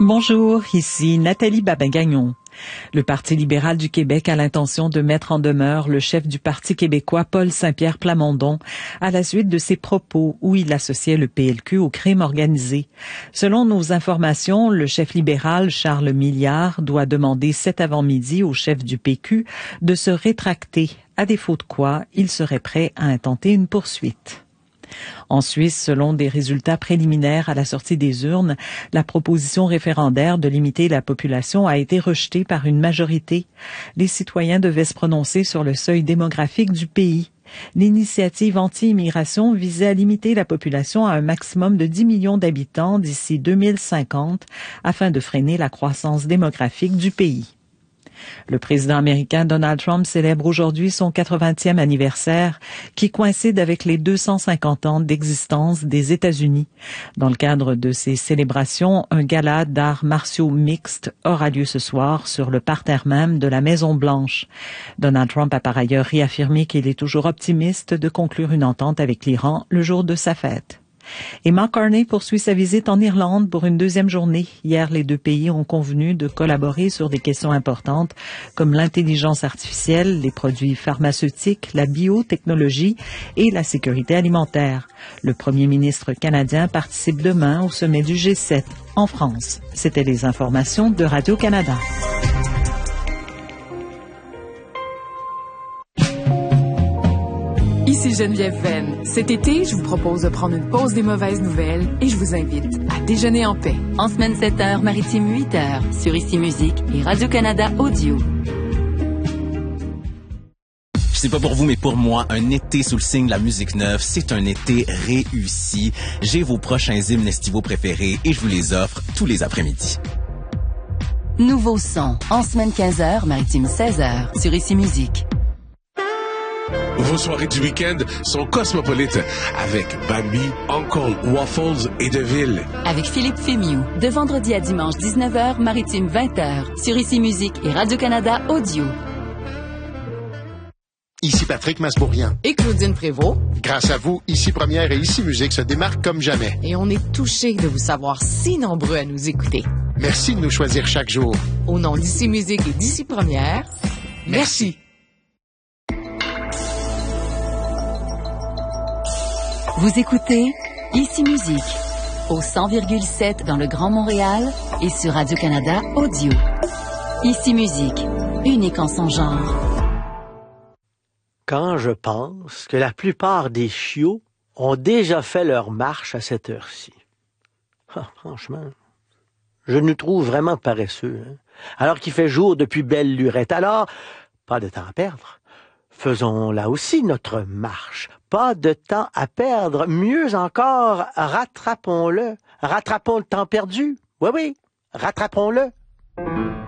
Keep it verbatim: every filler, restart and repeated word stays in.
Bonjour, ici Nathalie Babin-Gagnon. Le Parti libéral du Québec a l'intention de mettre en demeure le chef du Parti québécois, Paul Saint-Pierre Plamondon, à la suite de ses propos où il associait le P L Q au crime organisé. Selon nos informations, le chef libéral, Charles Milliard, doit demander cet avant-midi au chef du P Q de se rétracter, à défaut de quoi il serait prêt à intenter une poursuite. En Suisse, selon des résultats préliminaires à la sortie des urnes, la proposition référendaire de limiter la population a été rejetée par une majorité. Les citoyens devaient se prononcer sur le seuil démographique du pays. L'initiative anti-immigration visait à limiter la population à un maximum de dix millions d'habitants d'ici deux mille cinquante afin de freiner la croissance démographique du pays. Le président américain Donald Trump célèbre aujourd'hui son quatre-vingtième anniversaire qui coïncide avec les deux cent cinquante ans d'existence des États-Unis. Dans le cadre de ces célébrations, un gala d'arts martiaux mixtes aura lieu ce soir sur le parterre même de la Maison-Blanche. Donald Trump a par ailleurs réaffirmé qu'il est toujours optimiste de conclure une entente avec l'Iran le jour de sa fête. Et Mark Carney poursuit sa visite en Irlande pour une deuxième journée. Hier, les deux pays ont convenu de collaborer sur des questions importantes comme l'intelligence artificielle, les produits pharmaceutiques, la biotechnologie et la sécurité alimentaire. Le premier ministre canadien participe demain au sommet du G sept en France. C'était les informations de Radio-Canada. Ici Geneviève Venn. Cet été, je vous propose de prendre une pause des mauvaises nouvelles et je vous invite à déjeuner en paix. En semaine sept heures, maritime huit heures, sur Ici Musique et Radio-Canada Audio. Je sais pas pour vous, mais pour moi, un été sous le signe de la musique neuve, c'est un été réussi. J'ai vos prochains hymnes estivaux préférés et je vous les offre tous les après-midi. Nouveau son, en semaine quinze heures, maritime seize heures, sur Ici Musique. Vos soirées du week-end sont cosmopolites avec Bambi, Uncle, Waffles et Deville. Avec Philippe Fémiou, de vendredi à dimanche dix-neuf heures, maritime vingt heures, sur Ici Musique et Radio-Canada Audio. Ici Patrick Masbourian. Et Claudine Prévost. Grâce à vous, Ici Première et Ici Musique se démarquent comme jamais. Et on est touchés de vous savoir si nombreux à nous écouter. Merci de nous choisir chaque jour. Au nom d'Ici Musique et d'Ici Première, merci. merci. Vous écoutez Ici Musique au cent virgule sept dans le Grand Montréal et sur Radio-Canada Audio. Ici Musique, unique en son genre. Quand je pense que la plupart des chiots ont déjà fait leur marche à cette heure-ci. Ah, franchement, je nous trouve vraiment paresseux, hein? Alors qu'il fait jour depuis belle lurette. Alors, pas de temps à perdre. Faisons là aussi notre marche. Pas de temps à perdre. Mieux encore, rattrapons-le. Rattrapons le temps perdu. Oui, oui, rattrapons-le.